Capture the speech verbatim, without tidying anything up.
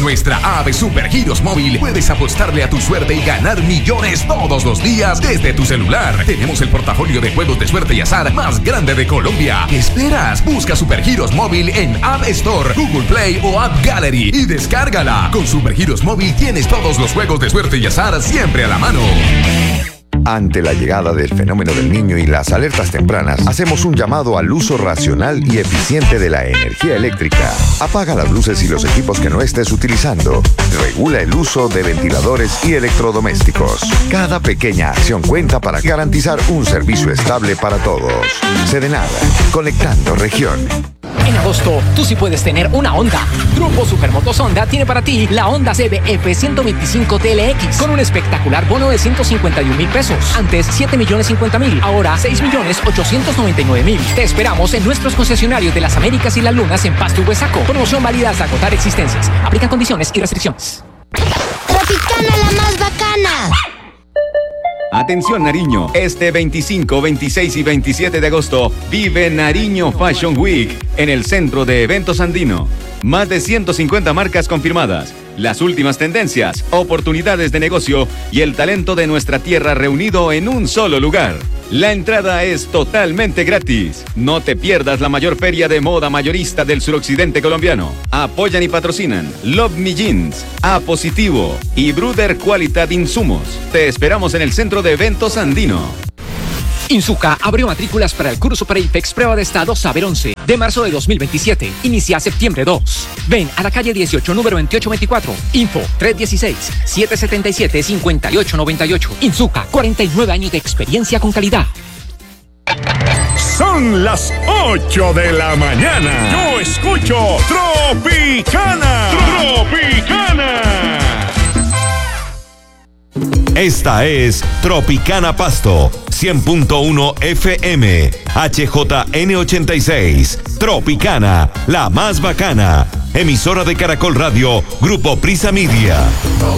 nuestra app Supergiros Móvil puedes apostarle a tu suerte y ganar millones todos los días desde tu celular. Tenemos el portafolio de juegos de suerte y azar más grande de Colombia. ¿Qué esperas? Busca Supergiros Móvil en App Store, Google Play o App Gallery y descárgala. Con Supergiros Móvil tienes todos los juegos de suerte y azar siempre a la mano. Ante la llegada del fenómeno del Niño y las alertas tempranas, hacemos un llamado al uso racional y eficiente de la energía eléctrica. Apaga las luces y los equipos que no estés utilizando. Regula el uso de ventiladores y electrodomésticos. Cada pequeña acción cuenta para garantizar un servicio estable para todos. Sedenada, conectando región. En agosto, tú sí puedes tener una Honda. Grupo Supermotos Honda tiene para ti la Honda C B F ciento veinticinco T L X con un espectacular bono de ciento cincuenta y un mil pesos. Antes siete millones cincuenta mil, ahora seis millones ochocientos noventa y nueve mil. Te esperamos en nuestros concesionarios de las Américas y las Lunas en Pasto y Huesaco. Promoción válida hasta agotar existencias. Aplican condiciones y restricciones. Tropicana, la más bacana. Atención Nariño, este veinticinco, veintiséis y veintisiete de agosto vive Nariño Fashion Week en el Centro de Eventos Andino. Más de ciento cincuenta marcas confirmadas, las últimas tendencias, oportunidades de negocio y el talento de nuestra tierra reunido en un solo lugar. La entrada es totalmente gratis. No te pierdas la mayor feria de moda mayorista del suroccidente colombiano. Apoyan y patrocinan Love Me Jeans, A Positivo y Bruder Qualidad Insumos. Te esperamos en el Centro de Eventos Andino. Insuca abrió matrículas para el curso para IFEX Prueba de Estado Saber once de marzo de dos mil veintisiete. Inicia septiembre dos. Ven a la calle dieciocho, número veintiocho veinticuatro. Info tres uno seis, siete siete siete, cinco ocho nueve ocho. Insuca, cuarenta y nueve años de experiencia con calidad. Son las ocho de la mañana. Yo escucho Tropicana. Tropicana. Esta es Tropicana Pasto, cien punto uno F M, H J N ochenta y seis. Tropicana, la más bacana. Emisora de Caracol Radio, Grupo Prisa Media.